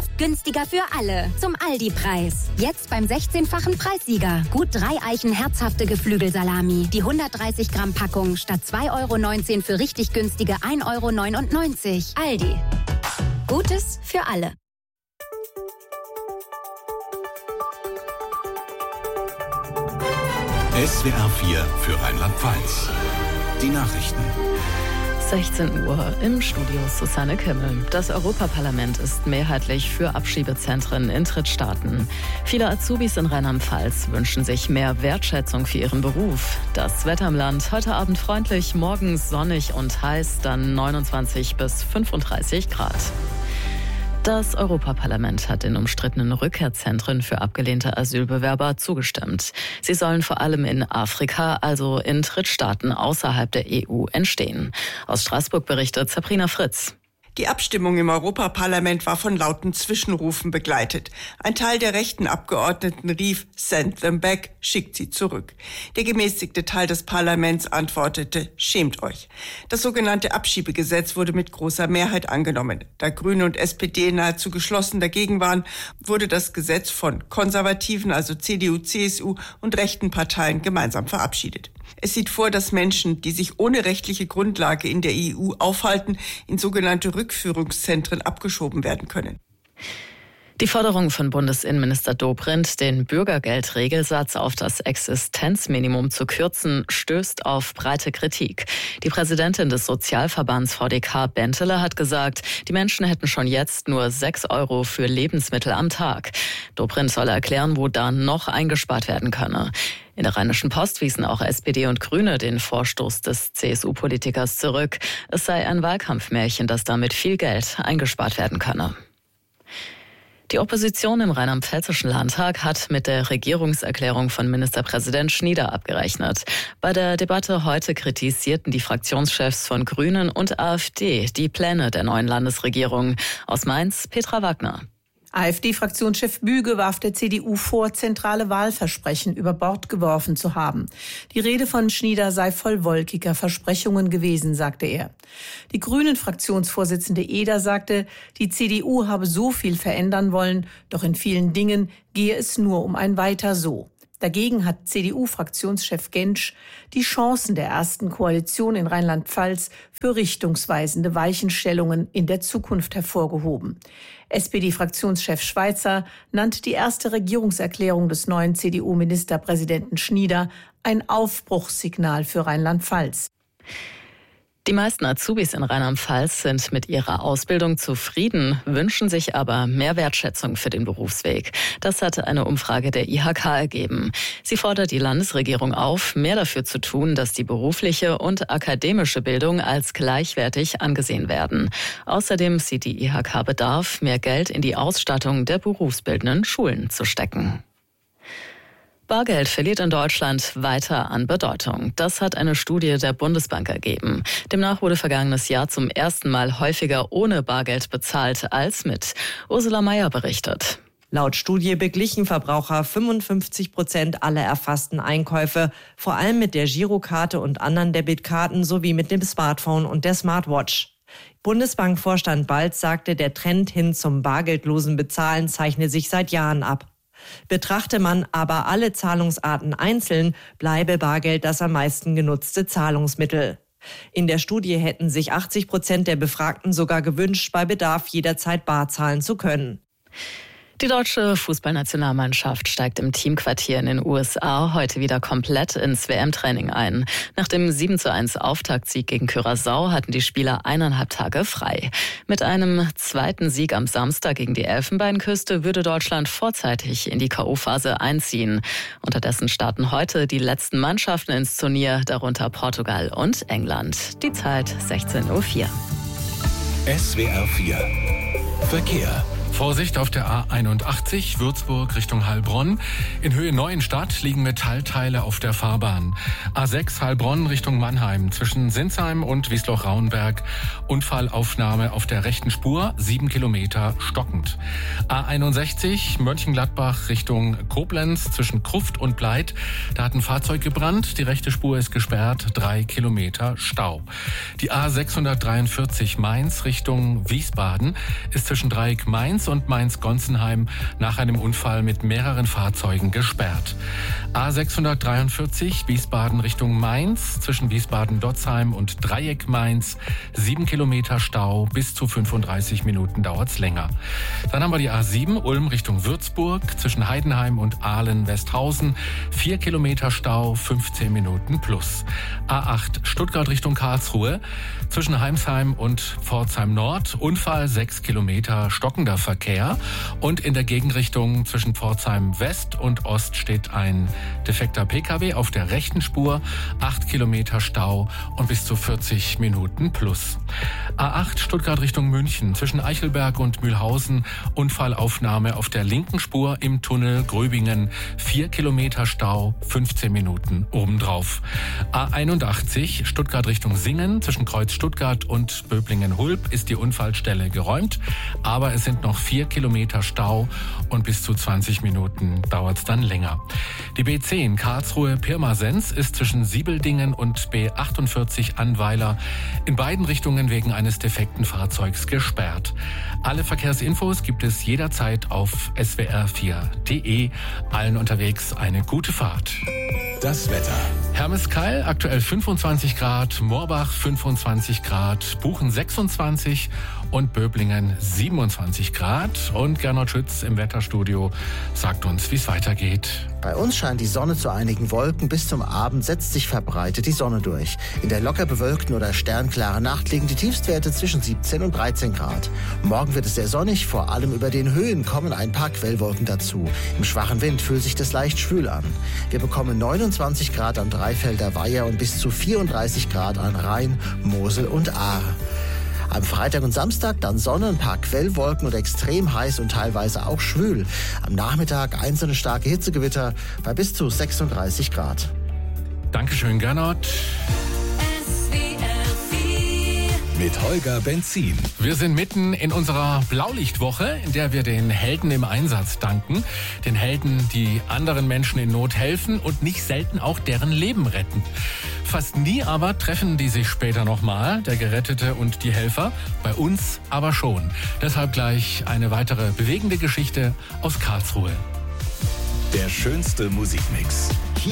Nahrhaft günstiger für alle. Zum Aldi-Preis. Jetzt beim 16-fachen Preissieger. Gut 3 Eichen herzhafte Geflügelsalami. Die 130 Gramm Packung statt 2,19 € für richtig günstige 1,99 €. Aldi. Gutes für alle. SWR 4 für Rheinland-Pfalz. Die Nachrichten. 16 Uhr im Studio Susanne Kimmel. Das Europaparlament ist mehrheitlich für Abschiebezentren in Drittstaaten. Viele Azubis in Rheinland-Pfalz wünschen sich mehr Wertschätzung für ihren Beruf. Das Wetter im Land heute Abend freundlich, morgens sonnig und heiß, dann 29 bis 35 Grad. Das Europaparlament hat den umstrittenen Rückkehrzentren für abgelehnte Asylbewerber zugestimmt. Sie sollen vor allem in Afrika, also in Drittstaaten außerhalb der EU, entstehen. Aus Straßburg berichtet Sabrina Fritz. Die Abstimmung im Europaparlament war von lauten Zwischenrufen begleitet. Ein Teil der rechten Abgeordneten rief, "Send them back", schickt sie zurück. Der gemäßigte Teil des Parlaments antwortete, "Schämt euch". Das sogenannte Abschiebegesetz wurde mit großer Mehrheit angenommen. Da Grüne und SPD nahezu geschlossen dagegen waren, wurde das Gesetz von konservativen, also CDU, CSU und rechten Parteien gemeinsam verabschiedet. Es sieht vor, dass Menschen, die sich ohne rechtliche Grundlage in der EU aufhalten, in sogenannte Rückführungszentren abgeschoben werden können. Die Forderung von Bundesinnenminister Dobrindt, den Bürgergeldregelsatz auf das Existenzminimum zu kürzen, stößt auf breite Kritik. Die Präsidentin des Sozialverbands VDK Bentele hat gesagt, die Menschen hätten schon jetzt nur 6 € für Lebensmittel am Tag. Dobrindt soll erklären, wo da noch eingespart werden könne. In der Rheinischen Post wiesen auch SPD und Grüne den Vorstoß des CSU-Politikers zurück. Es sei ein Wahlkampfmärchen, dass damit viel Geld eingespart werden könne. Die Opposition im Rheinland-Pfälzischen Landtag hat mit der Regierungserklärung von Ministerpräsident Schnieder abgerechnet. Bei der Debatte heute kritisierten die Fraktionschefs von Grünen und AfD die Pläne der neuen Landesregierung. Aus Mainz, Petra Wagner. AfD-Fraktionschef Büge warf der CDU vor, zentrale Wahlversprechen über Bord geworfen zu haben. Die Rede von Schnieder sei voll wolkiger Versprechungen gewesen, sagte er. Die Grünen-Fraktionsvorsitzende Eder sagte, die CDU habe so viel verändern wollen, doch in vielen Dingen gehe es nur um ein Weiter so. Dagegen hat CDU-Fraktionschef Gentsch die Chancen der ersten Koalition in Rheinland-Pfalz für richtungsweisende Weichenstellungen in der Zukunft hervorgehoben. SPD-Fraktionschef Schweizer nannte die erste Regierungserklärung des neuen CDU-Ministerpräsidenten Schnieder ein Aufbruchssignal für Rheinland-Pfalz. Die meisten Azubis in Rheinland-Pfalz sind mit ihrer Ausbildung zufrieden, wünschen sich aber mehr Wertschätzung für den Berufsweg. Das hatte eine Umfrage der IHK ergeben. Sie fordert die Landesregierung auf, mehr dafür zu tun, dass die berufliche und akademische Bildung als gleichwertig angesehen werden. Außerdem sieht die IHK Bedarf, mehr Geld in die Ausstattung der berufsbildenden Schulen zu stecken. Bargeld verliert in Deutschland weiter an Bedeutung. Das hat eine Studie der Bundesbank ergeben. Demnach wurde vergangenes Jahr zum ersten Mal häufiger ohne Bargeld bezahlt als mit. Ursula Mayer berichtet. Laut Studie beglichen Verbraucher 55% aller erfassten Einkäufe, vor allem mit der Girokarte und anderen Debitkarten sowie mit dem Smartphone und der Smartwatch. Bundesbankvorstand Balz sagte, der Trend hin zum bargeldlosen Bezahlen zeichne sich seit Jahren ab. Betrachte man aber alle Zahlungsarten einzeln, bleibe Bargeld das am meisten genutzte Zahlungsmittel. In der Studie hätten sich 80% der Befragten sogar gewünscht, bei Bedarf jederzeit bar zahlen zu können. Die deutsche Fußballnationalmannschaft steigt im Teamquartier in den USA heute wieder komplett ins WM-Training ein. Nach dem 7:1 Auftaktsieg gegen Curaçao hatten die Spieler 1,5 Tage frei. Mit einem zweiten Sieg am Samstag gegen die Elfenbeinküste würde Deutschland vorzeitig in die K.O.-Phase einziehen. Unterdessen starten heute die letzten Mannschaften ins Turnier, darunter Portugal und England. Die Zeit 16:04 Uhr. SWR 4 Verkehr. Vorsicht auf der A81 Würzburg Richtung Heilbronn. In Höhe Neuenstadt liegen Metallteile auf der Fahrbahn. A6 Heilbronn Richtung Mannheim zwischen Sinsheim und Wiesloch-Rauenberg. Unfallaufnahme auf der rechten Spur, 7 Kilometer stockend. A61 Mönchengladbach Richtung Koblenz zwischen Krufft und Bleit. Da hat ein Fahrzeug gebrannt. Die rechte Spur ist gesperrt, 3 Kilometer Stau. Die A643 Mainz Richtung Wiesbaden ist zwischen Dreieck Mainz Mainz und Mainz-Gonsenheim nach einem Unfall mit mehreren Fahrzeugen gesperrt. A643 Wiesbaden Richtung Mainz, zwischen Wiesbaden-Dotzheim und Dreieck Mainz, 7 Kilometer Stau, bis zu 35 Minuten dauert's länger. Dann haben wir die A7 Ulm Richtung Würzburg, zwischen Heidenheim und Aalen-Westhausen, 4 Kilometer Stau, 15 Minuten plus. A8 Stuttgart Richtung Karlsruhe, zwischen Heimsheim und Pforzheim Nord, Unfall 6 Kilometer, stockender Verkehr. Und in der Gegenrichtung zwischen Pforzheim West und Ost steht ein defekter Pkw auf der rechten Spur, 8 Kilometer Stau und bis zu 40 Minuten plus. A8 Stuttgart Richtung München, zwischen Eichelberg und Mühlhausen, Unfallaufnahme auf der linken Spur im Tunnel Gröbingen, 4 Kilometer Stau, 15 Minuten obendrauf. A81 Stuttgart Richtung Singen, zwischen Kreuz Stuttgart und Böblingen-Hulb ist die Unfallstelle geräumt, aber es sind noch 4 Kilometer Stau und bis zu 20 Minuten dauert's dann länger. Die B10 Karlsruhe-Pirmasens ist zwischen Siebeldingen und B48 Annweiler in beiden Richtungen wegen eines defekten Fahrzeugs gesperrt. Alle Verkehrsinfos gibt es jederzeit auf swr4.de. Allen unterwegs eine gute Fahrt. Das Wetter. Hermeskeil aktuell 25 Grad, Moorbach 25 Grad, Buchen 26 und Böblingen 27 Grad. Und Gernot Schütz im Wetterstudio sagt uns, wie es weitergeht. Bei uns scheint die Sonne zu einigen Wolken. Bis zum Abend setzt sich verbreitet die Sonne durch. In der locker bewölkten oder sternklaren Nacht liegen die Tiefstwerte zwischen 17 und 13 Grad. Morgen wird es sehr sonnig, vor allem über den Höhen kommen ein paar Quellwolken dazu. Im schwachen Wind fühlt sich das leicht schwül an. Wir bekommen 29 Grad am Dreifelder Weiher und bis zu 34 Grad an Rhein, Mosel und Ahr. Am Freitag und Samstag dann Sonne, ein paar Quellwolken und extrem heiß und teilweise auch schwül. Am Nachmittag einzelne starke Hitzegewitter bei bis zu 36 Grad. Dankeschön, Gernot. Mit Holger Benzin. Wir sind mitten in unserer Blaulichtwoche, in der wir den Helden im Einsatz danken. Den Helden, die anderen Menschen in Not helfen und nicht selten auch deren Leben retten. Fast nie aber treffen die sich später nochmal, der Gerettete und die Helfer. Bei uns aber schon. Deshalb gleich eine weitere bewegende Geschichte aus Karlsruhe. Der schönste Musikmix.